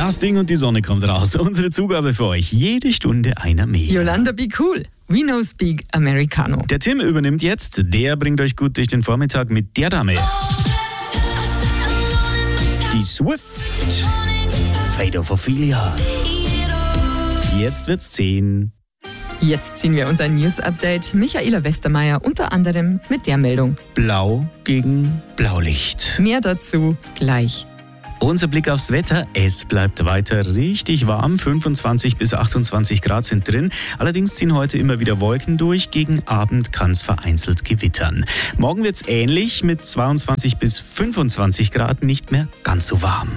Das Ding und die Sonne kommt raus. Unsere Zugabe für euch. Jede Stunde einer mehr. Yolanda, be cool. We know speak Americano. Der Tim übernimmt jetzt. Der bringt euch gut durch den Vormittag mit der Dame. Die Swift. Fade of Ophelia. Jetzt wird's 10. Jetzt ziehen wir unser News-Update. Michaela Westermeier unter anderem mit der Meldung. Blau gegen Blaulicht. Mehr dazu gleich. Unser Blick aufs Wetter. Es bleibt weiter richtig warm. 25 bis 28 Grad sind drin. Allerdings ziehen heute immer wieder Wolken durch. Gegen Abend kann es vereinzelt gewittern. Morgen wird es ähnlich mit 22 bis 25 Grad, nicht mehr ganz so warm.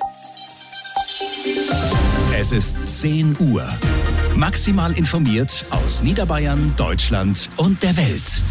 Es ist 10 Uhr. Maximal informiert aus Niederbayern, Deutschland und der Welt.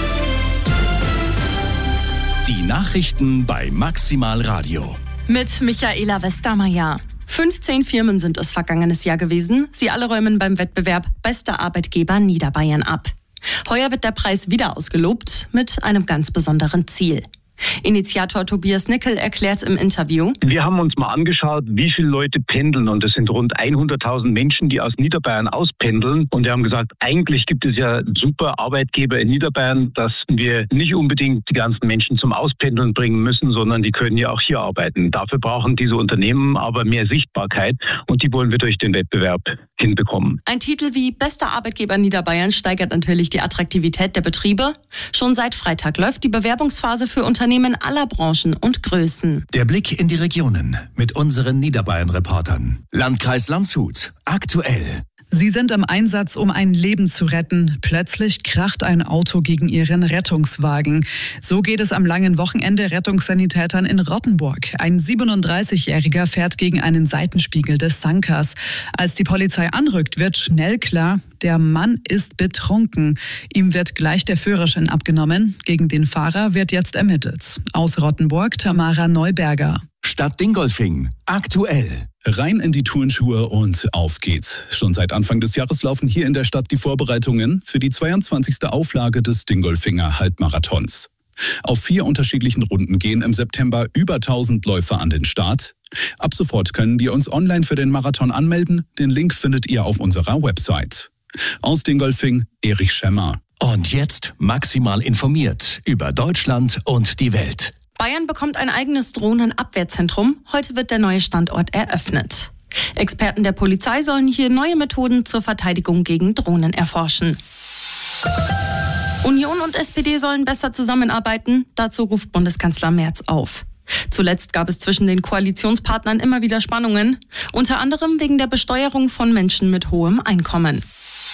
Die Nachrichten bei Maximal Radio. Mit Michaela Westermeier. 15 Firmen sind es vergangenes Jahr gewesen. Sie alle räumen beim Wettbewerb Bester Arbeitgeber Niederbayern ab. Heuer wird der Preis wieder ausgelobt mit einem ganz besonderen Ziel. Initiator Tobias Nickel erklärt es im Interview. Wir haben uns mal angeschaut, wie viele Leute pendeln, und es sind rund 100.000 Menschen, die aus Niederbayern auspendeln, und wir haben gesagt, eigentlich gibt es ja super Arbeitgeber in Niederbayern, dass wir nicht unbedingt die ganzen Menschen zum Auspendeln bringen müssen, sondern die können ja auch hier arbeiten. Dafür brauchen diese Unternehmen aber mehr Sichtbarkeit, und die wollen wir durch den Wettbewerb hinbekommen. Ein Titel wie Bester Arbeitgeber Niederbayern steigert natürlich die Attraktivität der Betriebe. Schon seit Freitag läuft die Bewerbungsphase für Unternehmen aller Branchen und Größen. Der Blick in die Regionen mit unseren Niederbayern-Reportern. Landkreis Landshut. Aktuell. Sie sind im Einsatz, um ein Leben zu retten. Plötzlich kracht ein Auto gegen ihren Rettungswagen. So geht es am langen Wochenende Rettungssanitätern in Rottenburg. Ein 37-Jähriger fährt gegen einen Seitenspiegel des Sankers. Als die Polizei anrückt, wird schnell klar, der Mann ist betrunken. Ihm wird gleich der Führerschein abgenommen. Gegen den Fahrer wird jetzt ermittelt. Aus Rottenburg, Tamara Neuberger. Stadt Dingolfing. Aktuell. Rein in die Turnschuhe und auf geht's. Schon seit Anfang des Jahres laufen hier in der Stadt die Vorbereitungen für die 22. Auflage des Dingolfinger Halbmarathons. Auf 4 unterschiedlichen Runden gehen im September über 1000 Läufer an den Start. Ab sofort können wir uns online für den Marathon anmelden. Den Link findet ihr auf unserer Website. Aus Dingolfing, Erich Schemmer. Und jetzt maximal informiert über Deutschland und die Welt. Bayern bekommt ein eigenes Drohnenabwehrzentrum. Heute wird der neue Standort eröffnet. Experten der Polizei sollen hier neue Methoden zur Verteidigung gegen Drohnen erforschen. Union und SPD sollen besser zusammenarbeiten. Dazu ruft Bundeskanzler Merz auf. Zuletzt gab es zwischen den Koalitionspartnern immer wieder Spannungen. Unter anderem wegen der Besteuerung von Menschen mit hohem Einkommen.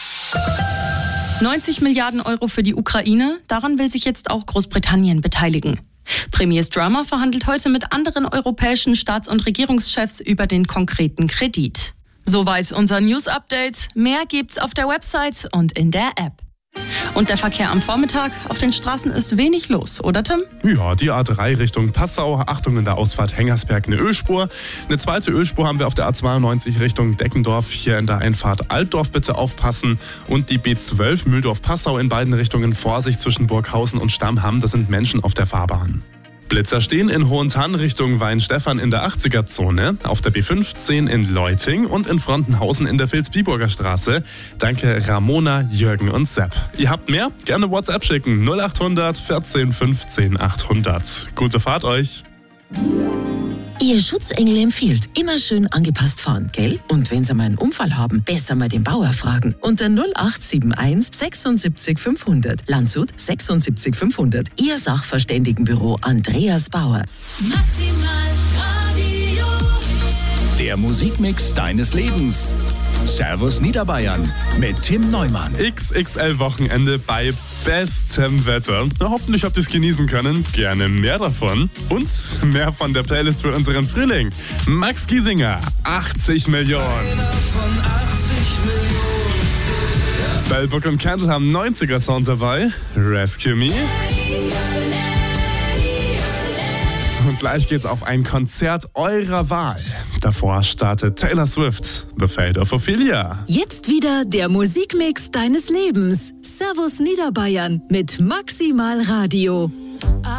90 Milliarden Euro für die Ukraine. Daran will sich jetzt auch Großbritannien beteiligen. Premier Starmer verhandelt heute mit anderen europäischen Staats- und Regierungschefs über den konkreten Kredit. Soweit unser News-Update. Mehr gibt's auf der Website und in der App. Und der Verkehr am Vormittag. Auf den Straßen ist wenig los, oder Tim? Ja, die A3 Richtung Passau. Achtung, in der Ausfahrt Hengersberg eine Ölspur. Eine zweite Ölspur haben wir auf der A92 Richtung Deckendorf. Hier in der Einfahrt Altdorf bitte aufpassen. Und die B12 Mühldorf-Passau in beiden Richtungen. Vorsicht zwischen Burghausen und Stammham. Das sind Menschen auf der Fahrbahn. Blitzer stehen in Hohentann Richtung Weinstefan in der 80er-Zone, auf der B15 in Leuting und in Frontenhausen in der Vilsbiburger Straße. Danke Ramona, Jürgen und Sepp. Ihr habt mehr? Gerne WhatsApp schicken. 0800 14 15 800. Gute Fahrt euch! Ihr Schutzengel empfiehlt, immer schön angepasst fahren, gell? Und wenn Sie mal einen Unfall haben, besser mal den Bauer fragen. Unter 0871 76 500. Landshut 76 500. Ihr Sachverständigenbüro Andreas Bauer. Maximal Radio. Der Musikmix deines Lebens. Servus Niederbayern mit Tim Neumann. XXL-Wochenende bei bestem Wetter. Na, hoffentlich habt ihr es genießen können. Gerne mehr davon. Und mehr von der Playlist für unseren Frühling. Max Giesinger, 80 Millionen. Bell Book und Candle haben 90er-Sound dabei. Rescue Me. Und gleich geht's auf ein Konzert eurer Wahl. Davor startet Taylor Swift, The Fate of Ophelia. Jetzt wieder der Musikmix deines Lebens. Servus Niederbayern mit Maximal Radio.